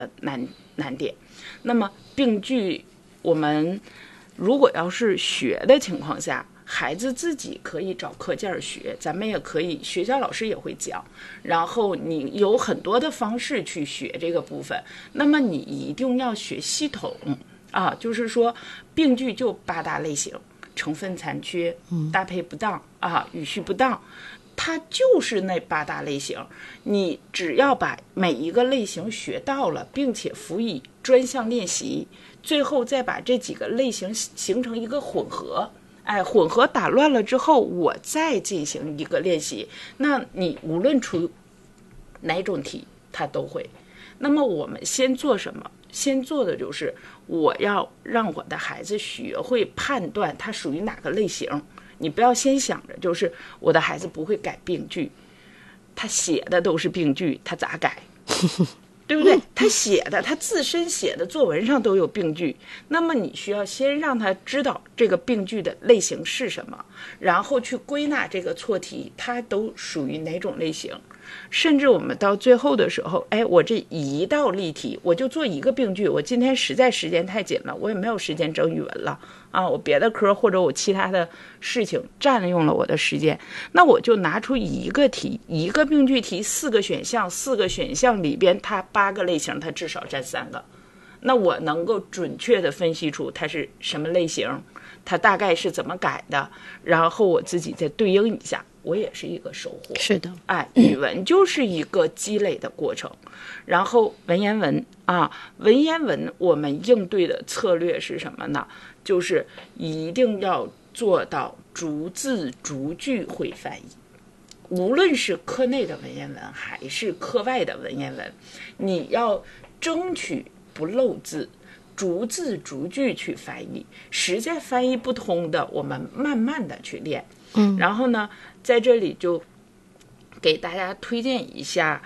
难点。那么病句我们如果要是学的情况下，孩子自己可以找课件学，咱们也可以，学校老师也会讲，然后你有很多的方式去学这个部分。那么你一定要学系统啊，就是说病句就8大类型：成分残缺、搭配不当啊、语序不当，它就是那8大类型。你只要把每一个类型学到了，并且辅以专项练习，最后再把这几个类型形成一个混合。混合打乱了之后，我再进行一个练习，那你无论出哪种题，它都会。那么我们先做什么？先做的就是我要让我的孩子学会判断它属于哪个类型。你不要先想着就是我的孩子不会改病句，他写的都是病句，他咋改？对不对？他写的，他自身写的作文上都有病句，那么你需要先让他知道这个病句的类型是什么，然后去归纳这个错题，它都属于哪种类型。甚至我们到最后的时候，我这一道例题我就做一个病句，我今天实在时间太紧了，我也没有时间整语文了啊，我别的科或者我其他的事情占用了我的时间，那我就拿出一个题，一个病句题，4个选项，4个选项里边它8个类型，它至少占3个，那我能够准确的分析出它是什么类型，它大概是怎么改的，然后我自己再对应一下，我也是一个收获。 是的， 语文就是一个积累的过程。然后文言文文言文我们应对的策略是什么呢？就是一定要做到逐字逐句会翻译。无论是课内的文言文还是课外的文言文，你要争取不漏字，逐字逐句去翻译。实在翻译不通的，我们慢慢的去练。然后呢，在这里就给大家推荐一下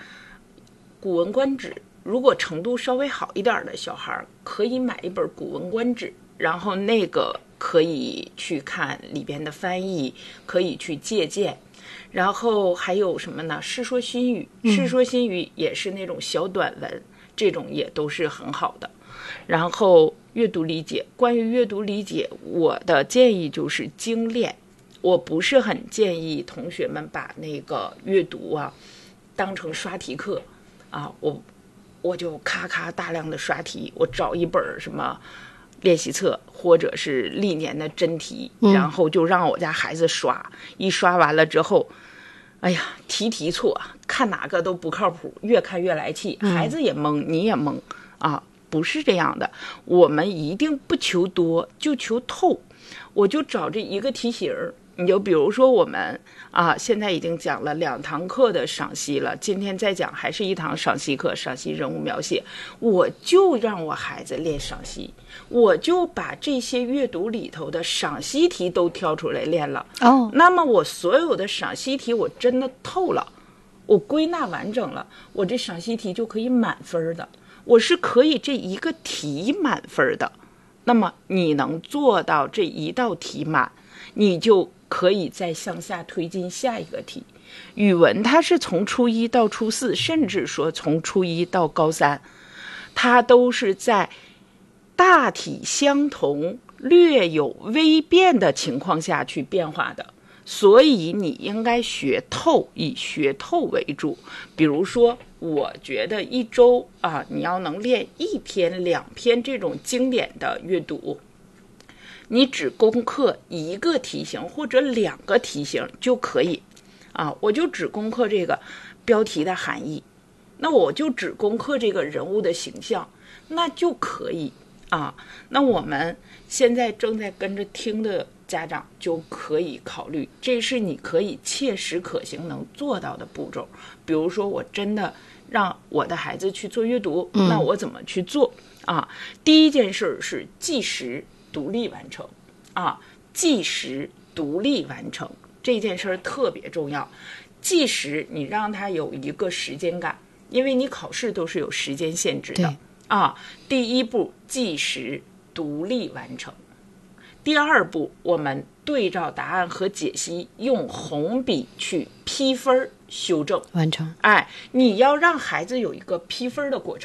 《古文观止》。如果程度稍微好一点的小孩，可以买一本《古文观止》，然后那个可以去看里边的翻译，可以去借鉴。然后还有什么呢？《世说新语》，《世说新语》也是那种小短文，这种也都是很好的。然后阅读理解，关于阅读理解，我的建议就是精炼。我不是很建议同学们把那个阅读当成刷题课我就咔咔大量的刷题，我找一本什么练习册或者是历年的真题，然后就让我家孩子刷，一刷完了之后，题错，看哪个都不靠谱，越看越来气，孩子也懵，你也懵不是这样的，我们一定不求多，就求透。我就找这一个题型，你就比如说我们现在已经讲了2堂课的赏析了，今天再讲还是1堂赏析课，赏析人物描写，我就让我孩子练赏析，我就把这些阅读里头的赏析题都挑出来练了。那么我所有的赏析题我真的透了，我归纳完整了，我这赏析题就可以满分的，我是可以这一个题满分的。那么你能做到这一道题满，你就可以再向下推进下一个题。语文它是从初1到初4，甚至说从初1到高3，它都是在大体相同、略有微变的情况下去变化的。所以你应该学透，以学透为主。比如说我觉得1周你要能练1篇2篇这种经典的阅读，你只攻克1个题型或者2个题型就可以我就只攻克这个标题的含义，那我就只攻克这个人物的形象，那就可以那我们现在正在跟着听的家长就可以考虑，这是你可以切实可行能做到的步骤。比如说我真的让我的孩子去做阅读，那我怎么去做第一件事是计时独立完成计时独立完成这件事特别重要。计时你让他有一个时间感，因为你考试都是有时间限制的第一步计时独立完成。第2步，我们对照答案和解析，用红笔去批分修正完成。 你要让孩子有一个批分的过程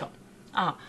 啊，